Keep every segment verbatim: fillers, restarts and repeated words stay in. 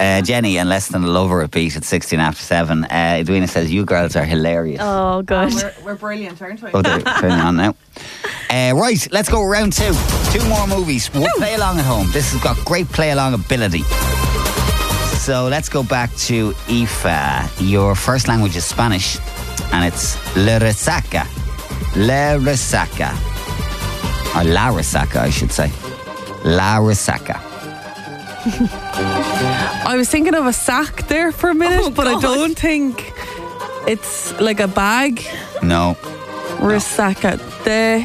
Uh, Jenny and Less Than a Lover at Beat at sixteen after seven. Uh, Edwina says, you girls are hilarious. Oh, good. Oh, we're, we're brilliant, aren't we? Oh, they're turning on now. Uh, right, let's go round two. Two more movies. We'll play along at home. This has got great play along ability. So let's go back to Aoife. Your first language is Spanish, and it's La Resaca. La Resaca. Or La Resaca, I should say. La Resaca. I was thinking of a sack there for a minute, Oh, but I God. don't think it's like a bag. No. Resaca. The.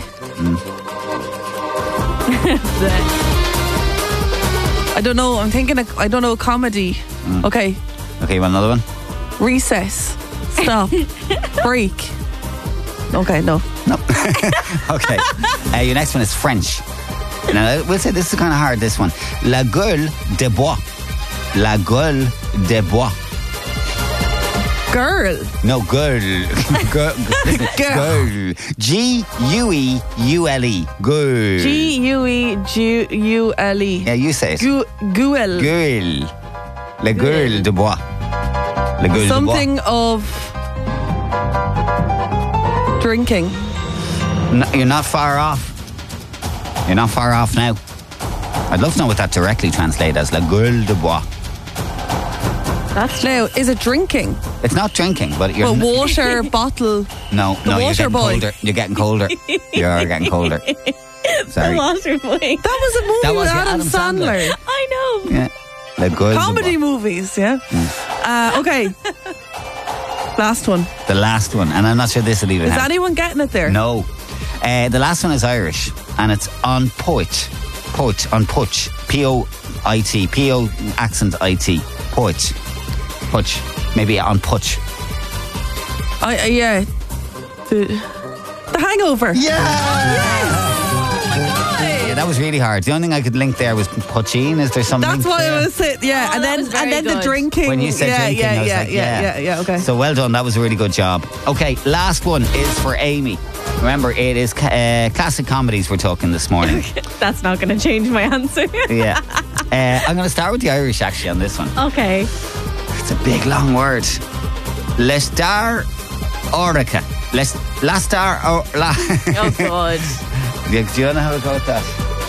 I don't know. I'm thinking. Of, I don't know. Comedy. Okay. Okay, you want another one? Recess. Stop. Break. Okay. No. No. Okay. Uh, your next one is French. Now, we'll say this is kind of hard, this one. La gueule de bois. La gueule de bois. Girl. No, gueule. Gueule. Gueule. G U E U L E. Gueule. G U E G U L E. Yeah, you say it. Gu- Guel. Gueule. La gueule de bois. La gueule Something de of drinking. bois. No, you're not far off. You're not far off now. I'd love to know what that directly translates as. La gueule de bois. That's Now, is it drinking? It's not drinking, but you're... Well, water bottle. no, the no, you're water getting boy. colder. You're getting colder. You're getting colder. Sorry. the water boy. That was a movie That was with the Adam, Adam Sandler. Sandler. I know. Yeah. La gueule de Comedy bois. movies, yeah. Uh, okay. Last one. The last one, and I'm not sure this will even Is happen. anyone getting it there? No. Uh, the last one is Irish, and it's on poet. Poet, on putch. P O I T. P O accent I T. Poet. Putch. Maybe on putch. I, uh, yeah. The, the Hangover. Yeah! Yeah, that was really hard. The only thing I could link there was poutine. Is there something? That's what I was saying. Yeah, Oh, and that then was very and then the good. drinking. When you said yeah, drinking, yeah, I was yeah, like, yeah, yeah. yeah, yeah. Okay. So well done. That was a really good job. Okay, last one is for Amy. Remember, it is uh, classic comedies we're talking this morning. That's not going to change my answer. Yeah. Uh, I'm going to start with the Irish actually on this one. Okay. It's a big long word. Lestar Orica. Les, Lastar or La. Oh, God. Do you do you know how to go with that?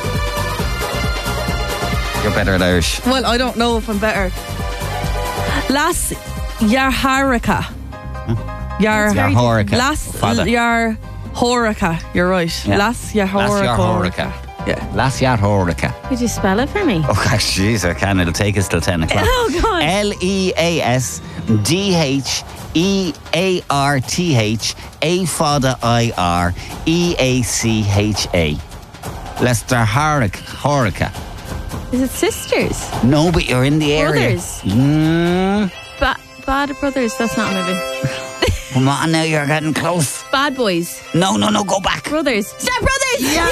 You're better at Irish. Well, I don't know if I'm better. Las Yarharica. Yar Yarhorica. Las Father. Yar Horica. You're right. Yeah. Las Yarhorica. Las Yarhorica. Yeah. Las Yarhorica. Could you spell it for me? Oh gosh, jeez, I can. It'll take us till ten o'clock. Oh, God. L E A S D H E A R T H A Fada I R E A C H A. Lester Horica. Is it sisters? No, but you're in the area. Brothers. Mm. Ba- Bad Brothers. That's not a movie. Come on now, you're getting close. Bad Boys. No, no, no, go back. Brothers. Step Brothers. Yeah.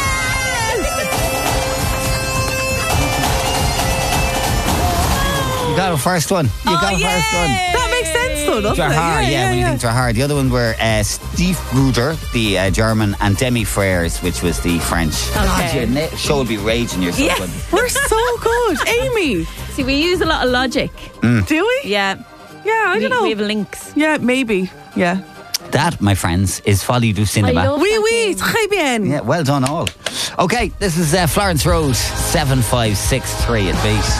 You got a first one. You got a first one. That makes sense though, doesn't it? Drahar, yeah, yeah, when you think Drahar. The other one were uh, Steve Ruder, the uh, German, and Demi Frères, which was the French. God, your na- show would be raging. You're so Yeah. good. We're so good. Amy. See, we use a lot of logic. Mm. Do we? Yeah. Yeah, I we, don't know. We have links. Yeah, maybe. Yeah. That, my friends, is Folie du I Cinema. love Oui, that oui, game. très bien. Yeah, well done all. Okay, this is uh, Florence Road, seven five six three at Beat.